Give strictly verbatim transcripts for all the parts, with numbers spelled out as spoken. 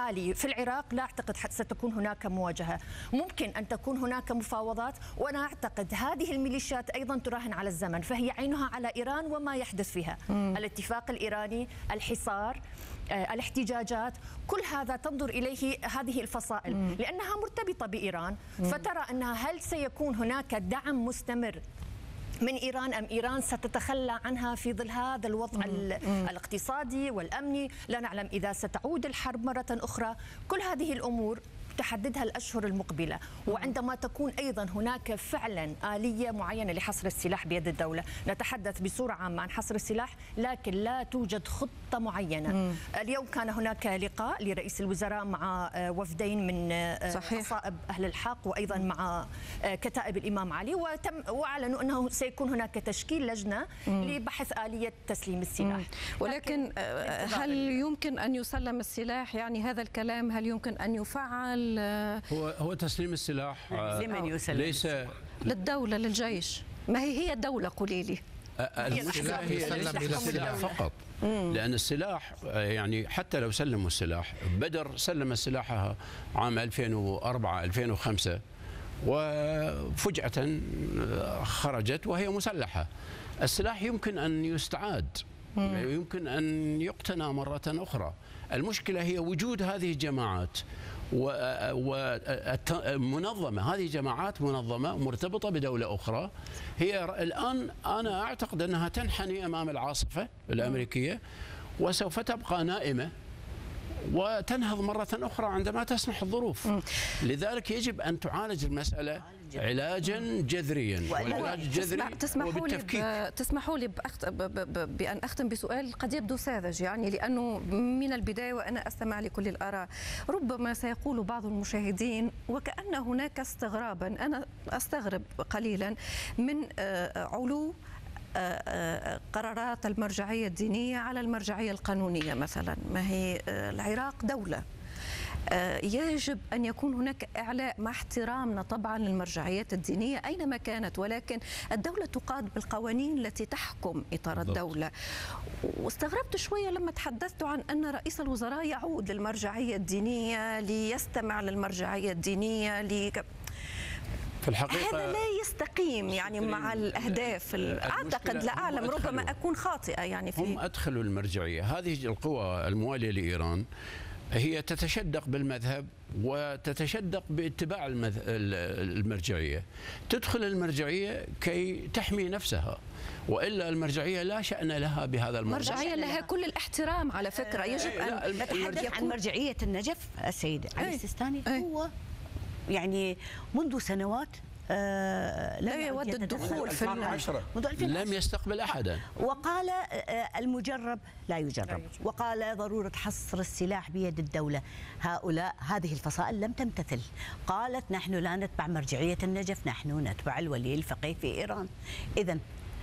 الحالي في العراق لا أعتقد ستكون هناك مواجهة. ممكن أن تكون هناك مفاوضات، وأنا أعتقد هذه الميليشيات أيضا تراهن على الزمن، فهي عينها على إيران وما يحدث فيها. مم. الاتفاق الإيراني، الحصار، آه، الاحتجاجات، كل هذا تنظر إليه هذه الفصائل. مم. لأنها مرتبطة بإيران. مم. فترى أنها هل سيكون هناك دعم مستمر من إيران أم إيران ستتخلى عنها في ظل هذا الوضع مم. الاقتصادي والأمني. لا نعلم إذا ستعود الحرب مرة أخرى. كل هذه الأمور تحددها الأشهر المقبلة، وعندما تكون أيضا هناك فعلا آلية معينة لحصر السلاح بيد الدولة. نتحدث بصورة عامة عن حصر السلاح، لكن لا توجد خطة معينة. مم. اليوم كان هناك لقاء لرئيس الوزراء مع وفدين من حصائب أهل الحق، وأيضا مع كتائب الإمام علي، وتم واعلنوا أنه سيكون هناك تشكيل لجنة مم. لبحث آلية تسليم السلاح. مم. ولكن هل يمكن أن يسلم السلاح؟ يعني هذا الكلام هل يمكن أن يفعل؟ هو هو تسليم السلاح لمن يسلم؟ ليس للدولة، للجيش. ما هي هي الدولة؟ قولي لي. المشكلة هي ليس السلاح فقط. مم. لأن السلاح يعني حتى لو سلموا السلاح، بدر سلم سلاحها عام ألفين وأربعة ألفين وخمسة وفجأة خرجت وهي مسلحة. السلاح يمكن أن يستعاد، مم. يمكن أن يقتنى مرة أخرى. المشكلة هي وجود هذه الجماعات ومنظمة. هذه جماعات منظمة مرتبطة بدولة أخرى. هي الآن أنا أعتقد أنها تنحني أمام العاصفة الأمريكية، وسوف تبقى نائمة وتنهض مرة أخرى عندما تسمح الظروف. لذلك يجب أن تعالج المسألة علاجا جذريا، والعلاج الجذري تسمحوا لي تسمحوا لي بأن أختم بسؤال قد يبدو ساذج، يعني لأنه من البداية وأنا أستمع لكل الآراء. ربما سيقول بعض المشاهدين وكأن هناك استغرابا، أنا أستغرب قليلا من علو قرارات المرجعية الدينية على المرجعية القانونية مثلا. ما هي العراق دولة، يجب أن يكون هناك إعلاء، مع احترامنا طبعا للمرجعيات الدينية أينما كانت، ولكن الدولة تقاد بالقوانين التي تحكم إطار الدولة. واستغربت شوية لما تحدثت عن أن رئيس الوزراء يعود للمرجعية الدينية ليستمع للمرجعية الدينية لي... في الحقيقة هذا لا يستقيم يعني مع الأهداف. أعتقد، لا أعلم، ربما أكون خاطئة يعني في هم أدخلوا المرجعية. هذه القوى الموالية لإيران هي تتشدق بالمذهب وتتشدق باتباع المرجعية. تدخل المرجعية كي تحمي نفسها، وإلا المرجعية لا شأن لها بهذا الموضوع. المرجعية لها كل الاحترام على فكرة. يجب أن نتحدث عن مرجعية النجف. السيد علي السيستاني هو يعني منذ سنوات آه لا يود الدخول في لم يستقبل أحدا، وقال آه المجرب لا يجرب، وقال ضرورة حصر السلاح بيد الدولة. هؤلاء هذه الفصائل لم تمتثل، قالت نحن لا نتبع مرجعية النجف، نحن نتبع الولي الفقيه في إيران. إذن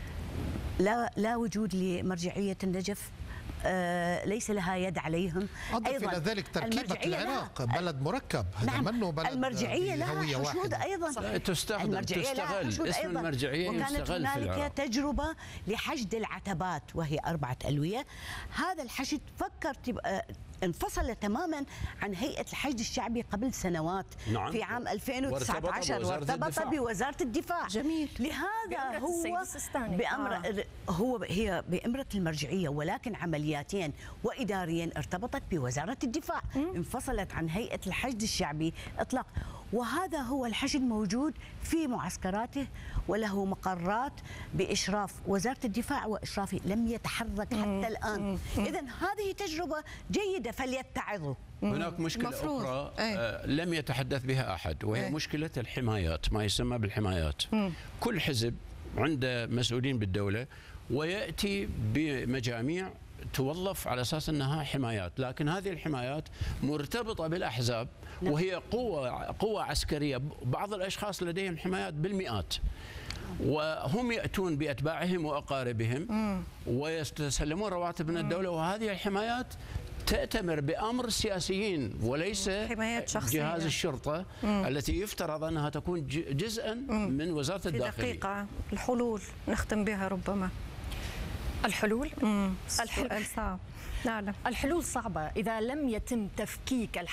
لا لا وجود لمرجعية النجف، آه ليس لها يد عليهم. أضف إلى ذلك تركيبة العراق لا. بلد مركب، هذا نعم. منه بلد المرجعية لها حشود أيضا، تستخدم تستغل اسم المرجعية. وكانت هنالك تجربة لحشد العتبات وهي أربعة ألوية. هذا الحشد فكر تبقى انفصل تماما عن هيئة الحشد الشعبي قبل سنوات. نعم. في عام ألفين وتسعة عشر وارتبط بوزارة الدفاع. جميل. لهذا هو بأمر آه. هو هي بأمرة المرجعية، ولكن عملياتيا وإداريا ارتبطت بوزارة الدفاع. م? انفصلت عن هيئة الحشد الشعبي إطلاق. وهذا هو الحشد موجود في معسكراته وله مقرات بإشراف وزارة الدفاع وإشرافه، لم يتحرك حتى الآن. إذن هذه تجربة جيدة فليتعظوا. هناك مشكلة مفروض. أخرى آه لم يتحدث بها أحد، وهي أي. مشكلة الحمايات، ما يسمى بالحمايات. مم. كل حزب عنده مسؤولين بالدولة ويأتي بمجاميع توظف على أساس أنها حمايات، لكن هذه الحمايات مرتبطة بالأحزاب. نعم. وهي قوة قوة عسكرية. بعض الأشخاص لديهم حمايات بالمئات، وهم يأتون بأتباعهم وأقاربهم ويستسلمون رواتب من الدولة، وهذه الحمايات تأتمر بأمر السياسيين وليس جهاز الشرطة. مم. التي يفترض أنها تكون جزءا من وزارة الداخلية. في دقيقة الحلول نختم بها ربما. الحلول؟ الحلول صعب. نعم. الحلول صعبة إذا لم يتم تفكيك